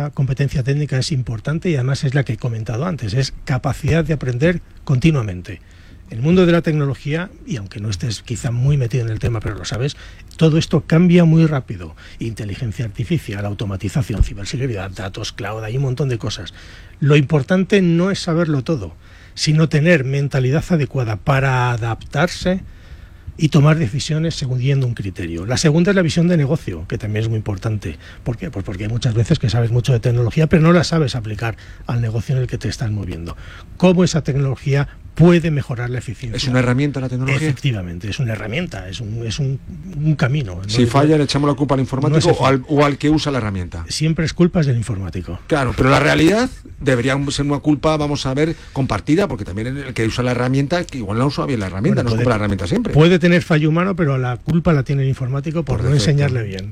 segunda competencia técnica es importante y además es la que he comentado antes, es capacidad de aprender continuamente. El mundo de la tecnología, y aunque no estés quizá muy metido en el tema, pero lo sabes, todo esto cambia muy rápido. Inteligencia artificial, automatización, ciberseguridad, datos, cloud, hay un montón de cosas. Lo importante no es saberlo todo, sino tener mentalidad adecuada para adaptarse y tomar decisiones siguiendo un criterio. La segunda es la visión de negocio, que también es muy importante. ¿Por qué? Pues porque hay muchas veces que sabes mucho de tecnología, pero no la sabes aplicar al negocio en el que te estás moviendo. ¿Cómo esa tecnología puede mejorar la eficiencia? ¿Es una herramienta la tecnología? Efectivamente, es una herramienta, es un camino. Si falla, le echamos la culpa al informático o al que usa la herramienta. Siempre es culpa del informático. Claro, pero la realidad debería ser una culpa, vamos a ver, compartida, porque también el que usa la herramienta, que igual no usa bien la herramienta, no compra la herramienta siempre. Puede tener fallo humano, pero la culpa la tiene el informático por no enseñarle bien.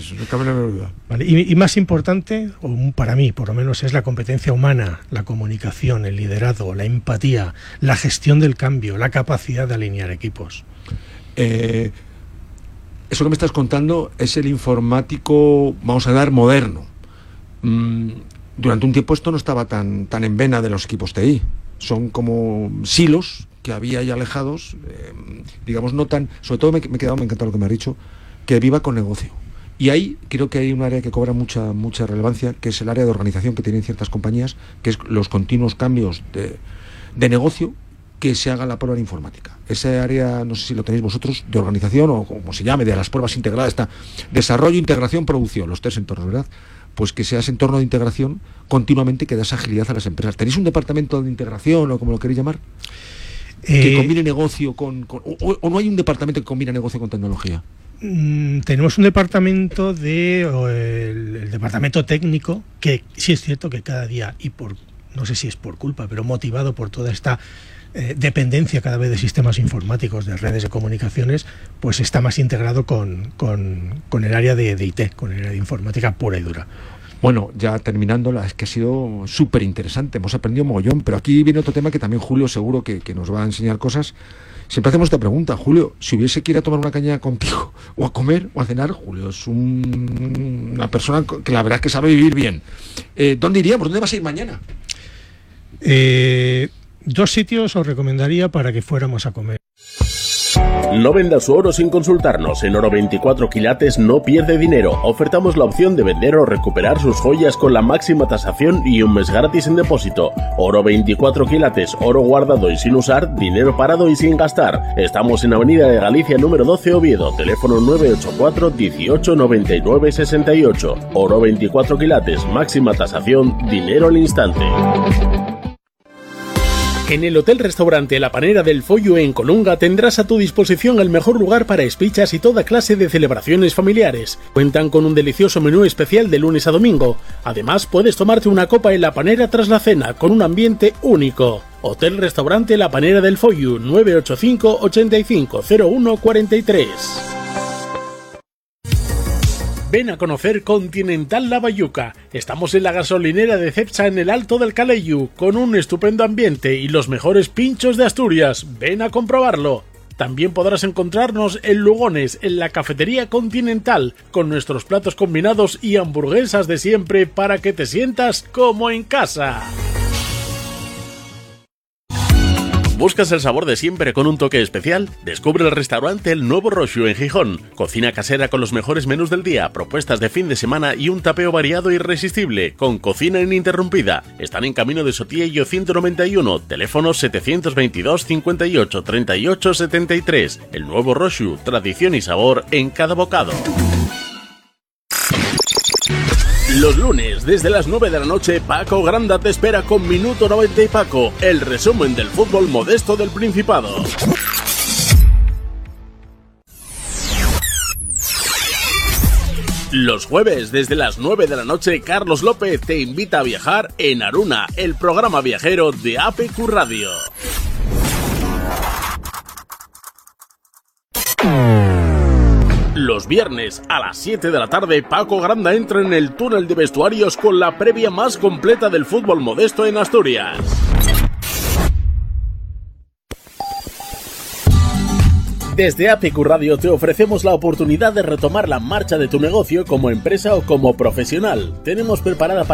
Vale, y más importante, o para mí por lo menos, es la competencia humana, la comunicación, el liderazgo, la empatía, la gestión del cambio, la capacidad de alinear equipos. Eso que me estás contando es el informático, vamos a dar, moderno. Durante un tiempo esto no estaba tan en vena de los equipos TI. Son como silos que había ahí alejados, digamos, no tan... Sobre todo me ha encantado lo que me has dicho, que viva con negocio. Y ahí creo que hay un área que cobra mucha relevancia, que es el área de organización que tienen ciertas compañías, que es los continuos cambios de negocio que se haga la prueba informática. Ese área, no sé si lo tenéis vosotros, de organización o como se llame, de las pruebas integradas, está desarrollo, integración, producción, los tres entornos, ¿verdad? Pues que sea ese entorno de integración continuamente que da esa agilidad a las empresas. ¿Tenéis un departamento de integración o como lo queréis llamar? Que combine negocio o no hay un departamento que combine negocio con tecnología. Tenemos un departamento el departamento técnico, que sí es cierto que cada día, y no sé si es por culpa, pero motivado por toda esta dependencia cada vez de sistemas informáticos, de redes de comunicaciones, pues está más integrado con el área de IT, con el área de informática pura y dura. Bueno, ya terminando, es que ha sido súper interesante, hemos aprendido mogollón, pero aquí viene otro tema que también Julio seguro que nos va a enseñar cosas. Siempre hacemos esta pregunta, Julio, si hubiese que ir a tomar una caña contigo, o a comer, o a cenar, Julio es una persona que la verdad es que sabe vivir bien. ¿Dónde iríamos? ¿Dónde vas a ir mañana? 2 sitios os recomendaría para que fuéramos a comer. No venda su oro sin consultarnos. En Oro 24 quilates no pierde dinero. Ofertamos la opción de vender o recuperar sus joyas con la máxima tasación y un mes gratis en depósito. Oro 24 quilates, oro guardado y sin usar, dinero parado y sin gastar. Estamos en Avenida de Galicia número 12 Oviedo, teléfono 984 18 99 68. Oro 24 quilates, máxima tasación, dinero al instante. En el Hotel-Restaurante La Panera del Follo en Colunga tendrás a tu disposición el mejor lugar para espichas y toda clase de celebraciones familiares. Cuentan con un delicioso menú especial de lunes a domingo. Además, puedes tomarte una copa en la panera tras la cena, con un ambiente único. Hotel-Restaurante La Panera del Follo, 985 85 01 43. Ven a conocer Continental La Bayuca. Estamos en la gasolinera de Cepsa en el Alto del Caleyu, con un estupendo ambiente y los mejores pinchos de Asturias. Ven a comprobarlo. También podrás encontrarnos en Lugones, en la cafetería Continental, con nuestros platos combinados y hamburguesas de siempre para que te sientas como en casa. ¿Buscas el sabor de siempre con un toque especial? Descubre el restaurante El Nuevo Roxo en Gijón. Cocina casera con los mejores menús del día, propuestas de fin de semana y un tapeo variado e irresistible, con cocina ininterrumpida. Están en Camino de Sotillo 191, teléfono 722 58 38 73. El Nuevo Roxo, tradición y sabor en cada bocado. Los lunes, desde las 9 de la noche, Paco Granda te espera con Minuto 90 y Paco, el resumen del fútbol modesto del Principado. Los jueves, desde las 9 de la noche, Carlos López te invita a viajar en Aruna, el programa viajero de APQ Radio. Los viernes a las 7 de la tarde, Paco Granda entra en el túnel de vestuarios con la previa más completa del fútbol modesto en Asturias. Desde APQ Radio te ofrecemos la oportunidad de retomar la marcha de tu negocio como empresa o como profesional. Tenemos preparada para